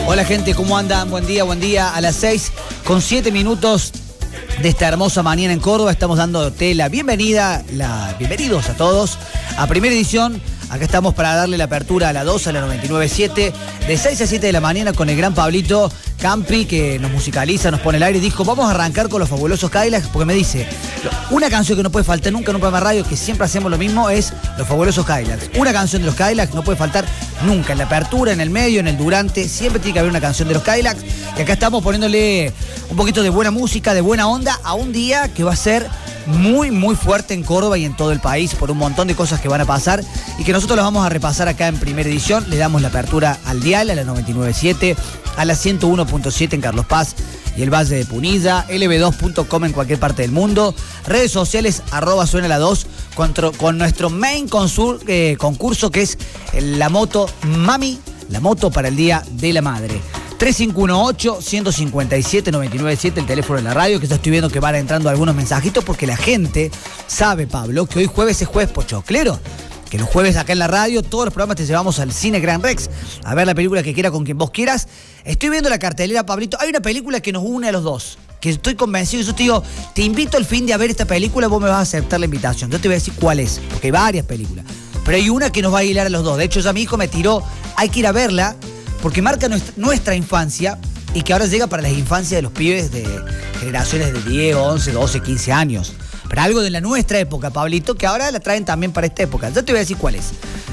Hola gente, ¿cómo andan? Buen día. A las 6:07 de esta hermosa mañana en Córdoba estamos dándote la bienvenida, bienvenidos a todos a Primera Edición. Acá estamos para darle la apertura a la 2, a la 99.7, de 6 a 7 de la mañana con el gran Pablito Campi, que nos musicaliza, nos pone el aire y dijo, vamos a arrancar con los fabulosos Cadillacs, porque me dice, una canción que no puede faltar nunca en un programa de radio, que siempre hacemos lo mismo, es los fabulosos Cadillacs. Una canción de los Cadillacs no puede faltar nunca, en la apertura, en el medio, en el durante, siempre tiene que haber una canción de los Cadillacs, y acá estamos poniéndole un poquito de buena música, de buena onda, a un día que va a ser muy, muy fuerte en Córdoba y en todo el país por un montón de cosas que van a pasar y que nosotros las vamos a repasar acá en Primera Edición. Le damos la apertura al dial, a la 99.7, a la 101.7 en Carlos Paz y el Valle de Punilla, lb2.com en cualquier parte del mundo, redes sociales, @suena-la2, con nuestro main concurso que es la moto Mami, la moto para el Día de la Madre. 3518-157-997, el teléfono de la radio, que ya estoy viendo que van entrando algunos mensajitos porque la gente sabe, Pablo, que hoy jueves es jueves pochoclero, que los jueves acá en la radio, todos los programas te llevamos al Cine Gran Rex a ver la película que quiera con quien vos quieras. Estoy viendo la cartelera, Pablito, hay una película que nos une a los dos, que estoy convencido, yo te digo, te invito el fin de a ver esta película, vos me vas a aceptar la invitación, yo te voy a decir cuál es, porque hay varias películas, pero hay una que nos va a hilar a los dos. De hecho ya mi hijo me tiró, hay que ir a verla, porque marca nuestra infancia y que ahora llega para las infancias de los pibes de generaciones de 10, 11, 12, 15 años. Pero algo de la nuestra época, Pablito, que ahora la traen también para esta época. Yo te voy a decir cuál es.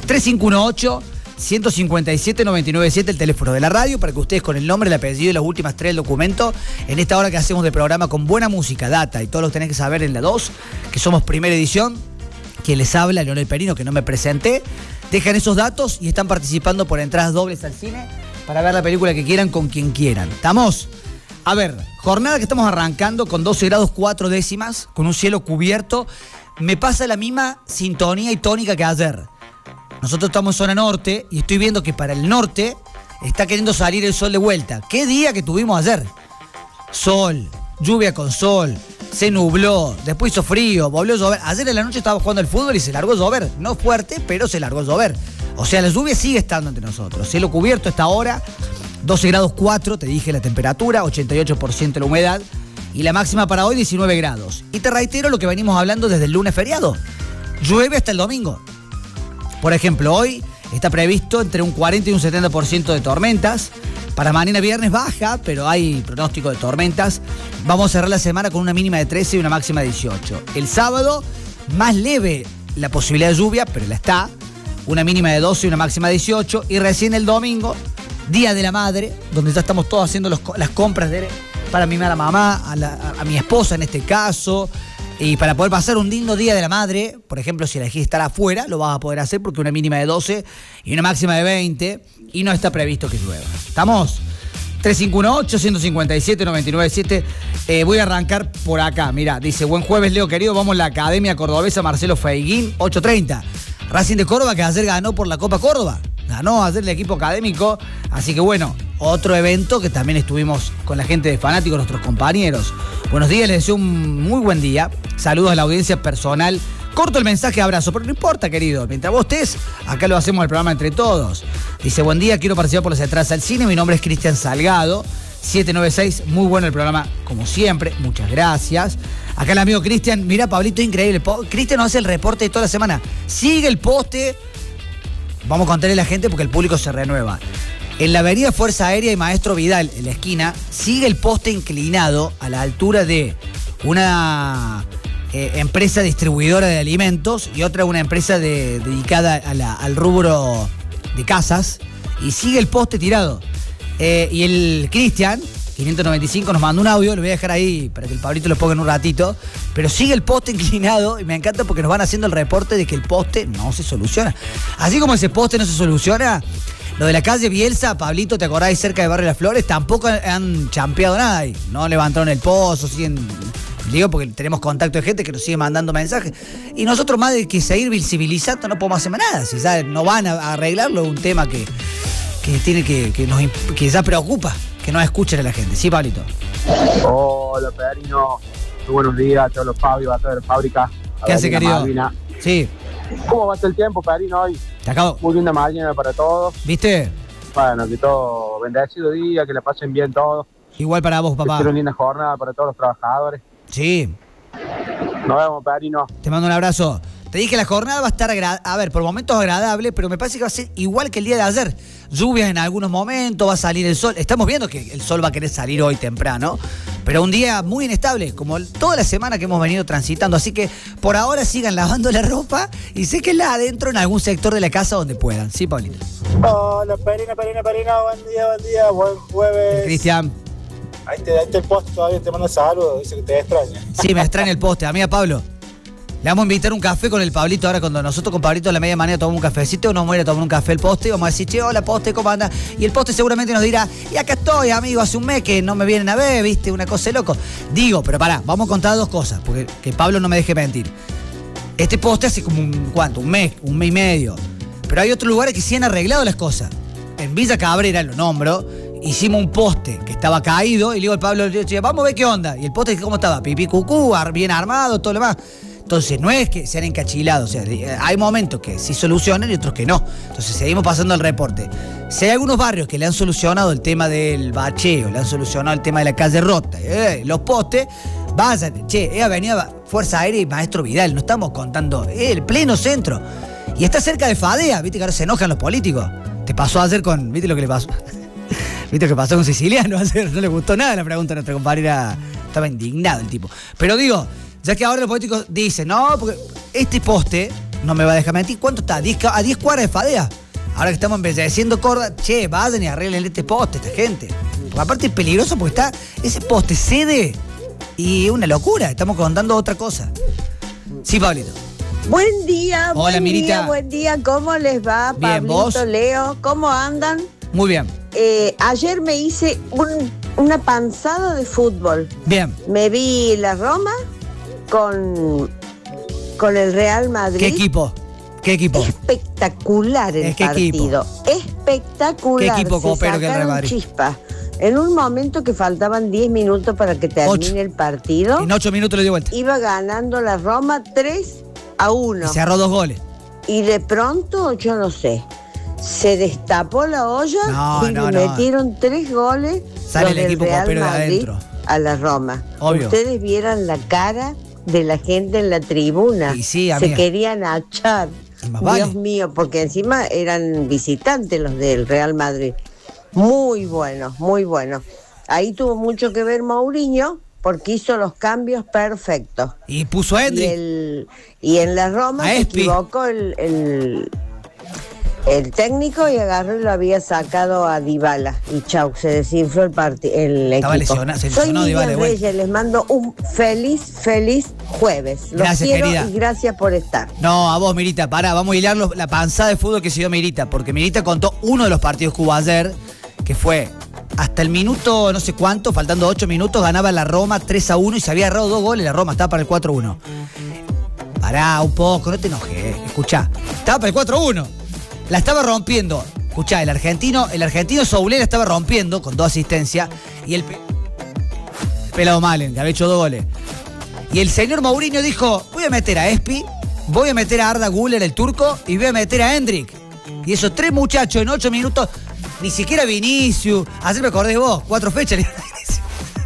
3518-157-997, el teléfono de la radio, para que ustedes con el nombre, el apellido y las últimas 3 del documento, en esta hora que hacemos de programa con buena música, data y todo lo que tenés que saber en la 2, que somos Primera Edición, quien les habla, Leonel Perino, que no me presenté. Dejan esos datos y están participando por entradas dobles al cine para ver la película que quieran con quien quieran. ¿Estamos? A ver, jornada que estamos arrancando con 12 grados 4 décimas, con un cielo cubierto. Me pasa la misma sintonía y tónica que ayer. Nosotros estamos en zona norte y estoy viendo que para el norte está queriendo salir el sol de vuelta. ¿Qué día que tuvimos ayer? Sol, lluvia con sol, se nubló, después hizo frío, volvió a llover. Ayer en la noche estaba jugando al fútbol y se largó a llover. No fuerte, pero se largó a llover. O sea, la lluvia sigue estando entre nosotros. Cielo cubierto a esta hora, 12 grados 4, te dije la temperatura, 88% la humedad. Y la máxima para hoy, 19 grados. Y te reitero lo que venimos hablando desde el lunes feriado. Llueve hasta el domingo. Por ejemplo, hoy está previsto entre un 40 y un 70% de tormentas. Para mañana viernes baja, pero hay pronóstico de tormentas. Vamos a cerrar la semana con una mínima de 13 y una máxima de 18. El sábado, más leve la posibilidad de lluvia, pero la está. Una mínima de 12 y una máxima de 18. Y recién el domingo, Día de la Madre, donde ya estamos todos haciendo las compras para mimar a mamá, a mi esposa en este caso. Y para poder pasar un lindo Día de la Madre, por ejemplo, si elegís estar afuera, lo vas a poder hacer porque una mínima de 12 y una máxima de 20 y no está previsto que llueva. ¿Estamos? 3518-157-997. Voy a arrancar por acá. Mirá, dice, buen jueves, Leo querido, vamos a la Academia Cordobesa Marcelo Feiguín, 8:30. Racing de Córdoba, que ayer ganó por la Copa Córdoba. Ganó ayer el equipo académico. Así que bueno, otro evento que también estuvimos con la gente de Fanáticos, nuestros compañeros. Buenos días, les deseo un muy buen día. Saludos a la audiencia personal. Corto el mensaje, abrazo, pero no importa, querido. Mientras vos estés, acá lo hacemos el programa entre todos. Dice, buen día, quiero participar por las entradas al cine. Mi nombre es Cristian Salgado, 796. Muy bueno el programa, como siempre. Muchas gracias. Acá el amigo Cristian. Mirá, Pablito, increíble. Cristian nos hace el reporte de toda la semana. Sigue el poste. Vamos a contarle a la gente porque el público se renueva. En la avenida Fuerza Aérea y Maestro Vidal, en la esquina, sigue el poste inclinado a la altura de una empresa distribuidora de alimentos y otra una empresa dedicada al rubro de casas, y sigue el poste tirado. Y el Cristian, 595, nos mandó un audio, lo voy a dejar ahí para que el Pablito lo ponga en un ratito, pero sigue el poste inclinado y me encanta porque nos van haciendo el reporte de que el poste no se soluciona. Así como ese poste no se soluciona, lo de la calle Bielsa, Pablito, ¿te acordás? Cerca de Barrio Las Flores, tampoco han champeado nada ahí. No levantaron el pozo, siguen... Digo porque tenemos contacto de gente que nos sigue mandando mensajes. Y nosotros, más de que seguir visibilizando, no podemos hacer más nada. Si ya no van a arreglarlo, es un tema que tiene que ya preocupa, que no escuchen a la gente. ¿Sí, Pablito? Hola, Perino. Muy buenos días a todos los Fabio, a toda la fábrica. ¿Qué hace, querido? Malvina. Sí. ¿Cómo va el tiempo, Perino, hoy? Te acabo. Muy linda mañana para todos. ¿Viste? Bueno, que todo bendecido día, que la pasen bien todos. Igual para vos, Que papá. sea una linda jornada para todos los trabajadores. Sí. Nos vemos, padrino. Te mando un abrazo. Te dije que la jornada va a estar, a ver, por momentos agradable, pero me parece que va a ser igual que el día de ayer. Lluvias en algunos momentos, va a salir el sol. Estamos viendo que el sol va a querer salir hoy temprano, pero un día muy inestable, como toda la semana que hemos venido transitando. Así que por ahora sigan lavando la ropa y séquenla adentro en algún sector de la casa donde puedan. ¿Sí, Paulito? Hola, Perina, buen día, buen jueves. Cristian. Ahí está el post todavía, te manda saludos, dice que te extraña. Sí, me extraña el poste. Amiga Pablo, le vamos a invitar un café con el Pablito ahora cuando nosotros con Pablito a la media mañana tomamos un cafecito, nos vamos a ir a tomar un café el poste y vamos a decir, che, hola poste, ¿cómo anda? Y el poste seguramente nos dirá, y acá estoy, amigo, hace un mes que no me vienen a ver, viste, una cosa de loco. Digo, pero pará, vamos a contar dos cosas, porque que Pablo no me deje mentir. Este poste hace como un mes y medio. Pero hay otros lugares que sí han arreglado las cosas. En Villa Cabrera, lo nombro, hicimos un poste que estaba caído y le digo al Pablo, vamos a ver qué onda. Y el poste, ¿cómo estaba? Pipí cucú, bien armado, todo lo demás. Entonces, no es que se han encachilado, o sea, hay momentos que sí solucionan y otros que no. Entonces, seguimos pasando el reporte. Si hay algunos barrios que le han solucionado el tema del bacheo, le han solucionado el tema de la calle rota, los postes, vayan, che, Avenida Fuerza Aérea y Maestro Vidal, no estamos contando, el pleno centro. Y está cerca de Fadea, viste que ahora se enojan los políticos. Te pasó ayer con, viste lo que le pasó. Viste lo que pasó con Siciliano ayer, no le gustó nada la pregunta a nuestra compañera, estaba indignado el tipo. Pero digo, ya que ahora los políticos dicen, no, porque este poste, no me va a dejar mentir, ¿cuánto está? A 10 cuadras de Fadea. Ahora que estamos embelleciendo Córdoba, che, vayan y arreglen este poste, esta gente. Porque aparte es peligroso porque está, ese poste cede y es una locura, estamos contando otra cosa. Sí, Pablito. Buen día, hola, Mirita. Buen día, ¿cómo les va? Bien, Pablito, ¿vos? Leo, ¿cómo andan? Muy bien. Ayer me hice una panzada de fútbol. Bien. Me vi la Roma con el Real Madrid. ¿Qué equipo? ¿Qué equipo? Espectacular el ¿Qué partido. Espectacular. ¿Qué equipo Se copero que el Real sacaron Madrid? chispas. En un momento que faltaban 10 minutos para que termine 8. el partido, En 8 minutos le dio vuelta. iba ganando la Roma 3-1. Y se cerró 2 goles. Y de pronto, yo no sé, se destapó la olla y le metieron 3 goles. Sale los el equipo del Real copero de Madrid adentro. A la Roma. Obvio. Ustedes vieran la cara de la gente en la tribuna. Y sí, se amiga. querían achar. Y más Dios vale. mío, porque encima eran visitantes los del Real Madrid. Muy buenos, muy buenos. Ahí tuvo mucho que ver Mourinho, porque hizo los cambios perfectos. Y puso a Hendrik. Y en la Roma A se Espi. equivocó el técnico y agarró y lo había sacado a Dybala. Y chau, se desinfló el Estaba equipo. lesionado, se Soy lesionó Dybala de Miriam vuelta. Reyes, les mando un feliz jueves. Los Gracias, quiero querida. y gracias por estar. No, a vos, Mirita, pará, vamos a hilar la panzada de fútbol que se dio Mirita, porque Mirita contó uno de los partidos que hubo ayer, que fue hasta el minuto no sé cuánto, faltando 8 minutos, ganaba la Roma 3-1 y se había agarrado 2 goles la Roma, estaba para el 4-1. Pará un poco, no te enojes, escuchá, estaba para el 4-1, la estaba rompiendo. Escuchá, el argentino Soulé la estaba rompiendo con 2 asistencias y el pelado Malen, que había hecho 2 goles. Y el señor Mourinho dijo, voy a meter a Espi, voy a meter a Arda Güler, el turco, y voy a meter a Hendrik. Y esos 3 muchachos en 8 minutos, ni siquiera Vinicius. Ayer me acordé de vos, 4 fechas le dieron a Vinicius.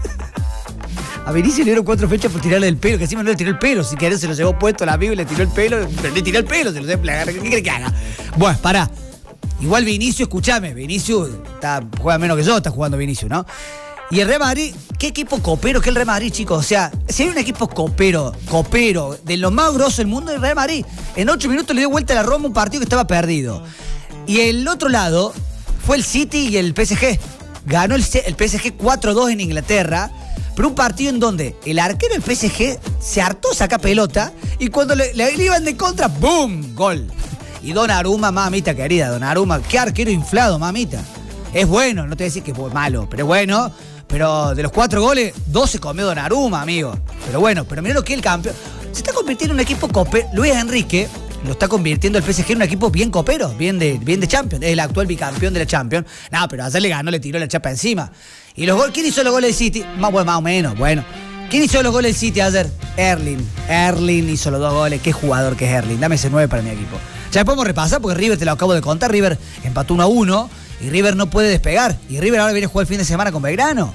A Vinicius le dieron 4 fechas por tirarle el pelo, que encima no le tiró el pelo. Si querés se lo llevó puesto el amigo y le tiró el pelo, pero le tiró el pelo, se lo agarra. ¿Qué quiere que haga? Bueno, pará. Igual Vinicius, escúchame, Vinicius juega menos que yo, está jugando Vinicius, ¿no? Y el Real Madrid, ¿qué equipo copero que el Real Madrid, chicos? O sea, si hay un equipo copero, de los más grosos del mundo, el Real Madrid. En 8 minutos le dio vuelta a la Roma un partido que estaba perdido. Y el otro lado fue el City y el PSG. Ganó el PSG 4-2 en Inglaterra, pero un partido en donde el arquero del PSG se hartó sacar pelota y cuando le iban de contra, ¡boom! Gol. Y Donnarumma, mamita querida, Donnarumma, qué arquero inflado, mamita. Es bueno, no te voy a decir que es malo, pero es bueno. Pero de los 4 goles, 2 se comió Donnarumma, amigo. Pero bueno, pero mirá lo que es el campeón. Se está convirtiendo en un equipo copero. Luis Enrique lo está convirtiendo el PSG en un equipo bien copero, bien de Champions. Es el actual bicampeón de la Champions. No, pero ayer le ganó, le tiró la chapa encima. Y los goles, ¿quién hizo los goles del City? Más o menos, bueno. ¿Quién hizo los goles del City ayer? Erling hizo los 2 goles. Qué jugador que es Erling. Dame ese 9 para mi equipo. Ya después podemos repasar porque River, te lo acabo de contar, River empató 1-1. y River no puede despegar. Y River ahora viene a jugar el fin de semana con Belgrano.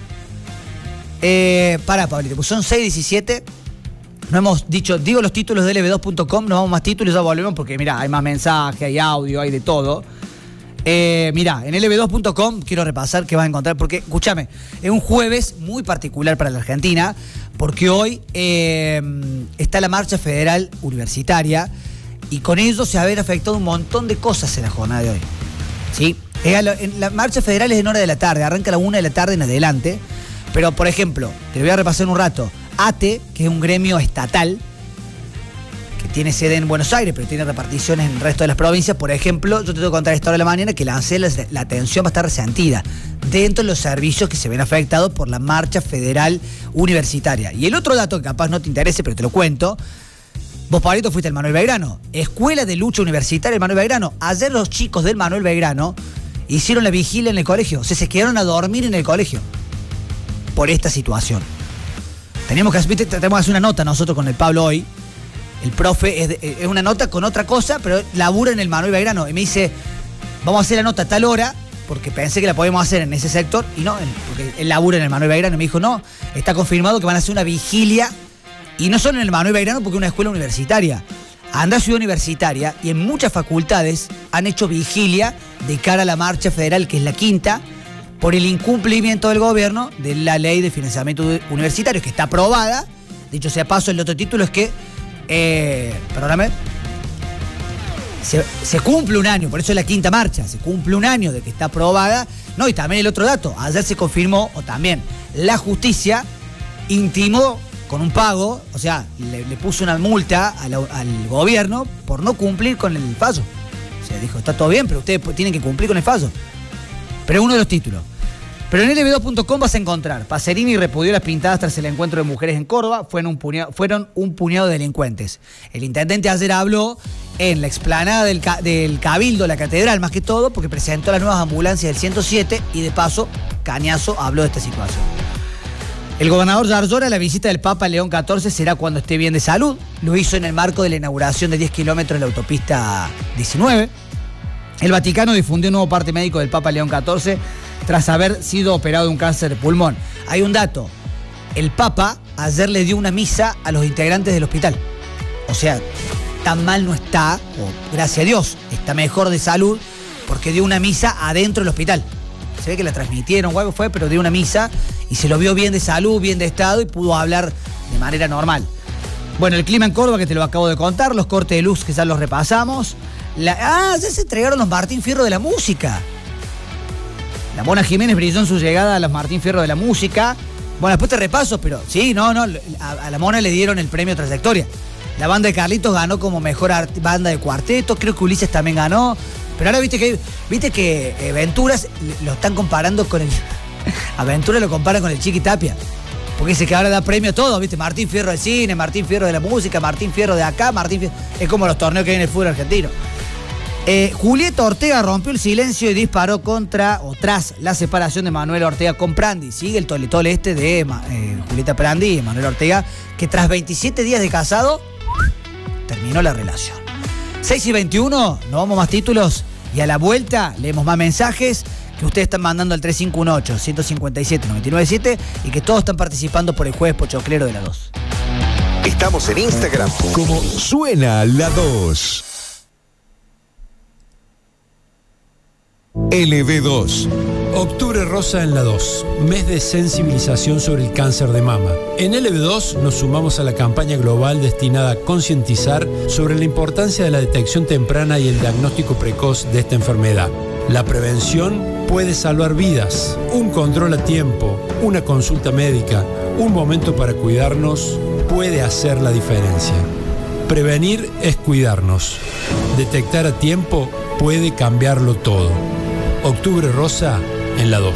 Pará, Pablito, pues son 6:17. No hemos dicho, digo los títulos de lb2.com, nos vamos más títulos y ya volvemos porque mirá, hay más mensajes, hay audio, hay de todo. Mirá, en lb2.com quiero repasar qué vas a encontrar, porque, escúchame, es un jueves muy particular para la Argentina, porque hoy está la marcha federal universitaria y con ello se haber afectado un montón de cosas en la jornada de hoy. ¿Sí? La marcha federal es en hora de la tarde, arranca a la 1 de la tarde en adelante, pero, por ejemplo, te voy a repasar un rato. ATE, que es un gremio estatal, que tiene sede en Buenos Aires, pero tiene reparticiones en el resto de las provincias. Por ejemplo, yo te tengo que contar a esta hora de la mañana que la atención va a estar resentida dentro de los servicios que se ven afectados por la marcha federal universitaria. Y el otro dato que capaz no te interese, pero te lo cuento. Vos, Pablito, fuiste al Manuel Belgrano. Escuela de lucha universitaria del Manuel Belgrano. Ayer los chicos del Manuel Belgrano hicieron la vigilia en el colegio. O sea, se quedaron a dormir en el colegio por esta situación. Tratamos de hacer una nota nosotros con el Pablo hoy. El profe es una nota con otra cosa, pero labura en el Manuel Belgrano. Y me dice, vamos a hacer la nota a tal hora, porque pensé que la podíamos hacer en ese sector, y no, porque él labura en el Manuel Belgrano. Y me dijo, no, está confirmado que van a hacer una vigilia, y no solo en el Manuel Belgrano, porque es una escuela universitaria. Anda a Ciudad Universitaria, y en muchas facultades han hecho vigilia de cara a la marcha federal, que es la quinta, por el incumplimiento del gobierno de la ley de financiamiento universitario, que está aprobada. Dicho sea paso, el otro título es que, perdóname, se cumple un año, por eso es la quinta marcha, se cumple un año de que está aprobada. No, y también el otro dato, ayer se confirmó, o también, la justicia intimó con un pago, o sea, le puso una multa al gobierno por no cumplir con el fallo. O sea, dijo, está todo bien, pero ustedes tienen que cumplir con el fallo. Pero uno de los títulos. Pero en lb2.com vas a encontrar: Pacerini repudió las pintadas tras el encuentro de mujeres en Córdoba. Fueron un puñado de delincuentes. El intendente ayer habló en la explanada del Cabildo, la catedral, más que todo, porque presentó las nuevas ambulancias del 107 y de paso, Cañazo habló de esta situación. El gobernador Yarlora, la visita del Papa León XIV será cuando esté bien de salud. Lo hizo en el marco de la inauguración de 10 kilómetros de la autopista 19. El Vaticano difundió un nuevo parte médico del Papa León XIV tras haber sido operado de un cáncer de pulmón. Hay un dato. El Papa ayer le dio una misa a los integrantes del hospital. O sea, tan mal no está, o gracias a Dios, está mejor de salud, porque dio una misa adentro del hospital. Se ve que la transmitieron o algo fue, pero dio una misa y se lo vio bien de salud, bien de estado y pudo hablar de manera normal. Bueno, el clima en Córdoba, que te lo acabo de contar, los cortes de luz que ya los repasamos. Ya se entregaron los Martín Fierro de la música. La Mona Jiménez brilló en su llegada a los Martín Fierro de la música. Bueno, después te repaso, pero sí, a la Mona le dieron el premio Trayectoria. La banda de Carlitos ganó como mejor banda de cuarteto, creo que Ulises también ganó. Pero ahora viste que Venturas lo están comparando con el... A Ventura lo comparan con el Chiqui Tapia. Porque dice que ahora da premio a todo, ¿viste? Martín Fierro del cine, Martín Fierro de la música, Martín Fierro de acá, Martín Fierro... Es como los torneos que hay en el fútbol argentino. Julieta Ortega rompió el silencio y disparó tras la separación de Manuel Ortega con Prandi. Sigue el tole-tole de Julieta Prandi y Manuel Ortega, que tras 27 días de casado, terminó la relación. 6:21, nos vamos más títulos y a la vuelta leemos más mensajes que ustedes están mandando al 3518-157-997 y que todos están participando por el jueves pochoclero de la 2. Estamos en Instagram como Suena la 2. LB2. Octubre Rosa en la 2, mes de sensibilización sobre el cáncer de mama. En LB2 nos sumamos a la campaña global destinada a concientizar sobre la importancia de la detección temprana y el diagnóstico precoz de esta enfermedad. La prevención puede salvar vidas. Un control a tiempo, una consulta médica, un momento para cuidarnos puede hacer la diferencia. Prevenir es cuidarnos. Detectar a tiempo puede cambiarlo todo. Octubre Rosa en la 2.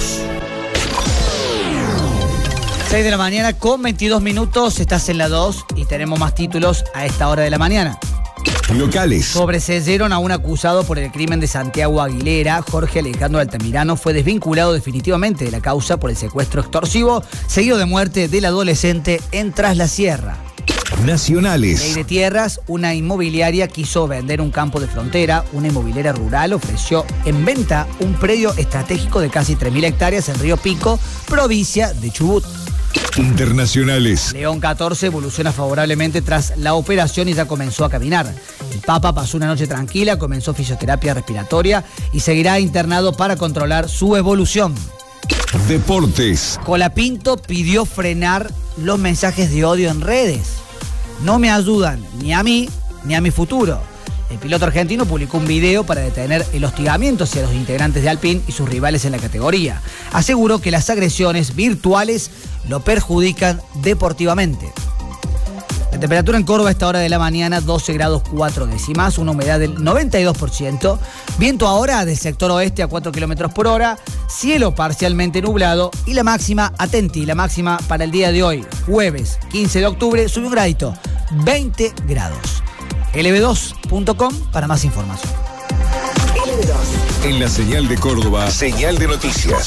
6 de la mañana con 22 minutos, estás en la 2 y tenemos más títulos a esta hora de la mañana. Locales. Sobreseyeron a un acusado por el crimen de Santiago Aguilera. Jorge Alejandro Altamirano fue desvinculado definitivamente de la causa por el secuestro extorsivo, seguido de muerte del adolescente en Tras la Sierra. nacionales. Ley de tierras, una inmobiliaria quiso vender un campo de frontera. Una inmobiliaria rural ofreció en venta un predio estratégico de casi 3.000 hectáreas en Río Pico, provincia de Chubut. Internacionales. León 14 evoluciona favorablemente tras la operación y ya comenzó a caminar. El Papa pasó una noche tranquila, comenzó fisioterapia respiratoria y seguirá internado para controlar su evolución. Deportes. Colapinto pidió frenar los mensajes de odio en redes. No me ayudan ni a mí ni a mi futuro. El piloto argentino publicó un video para detener el hostigamiento hacia los integrantes de Alpine y sus rivales en la categoría. Aseguró que las agresiones virtuales lo perjudican deportivamente. La temperatura en Córdoba a esta hora de la mañana, 12 grados 4 décimas, una humedad del 92%, viento ahora del sector oeste a 4 kilómetros por hora, cielo parcialmente nublado y la máxima, atenti, la máxima para el día de hoy, jueves 15 de octubre, sube un gradito, 20 grados. lb2.com para más información. En la señal de Córdoba, señal de noticias.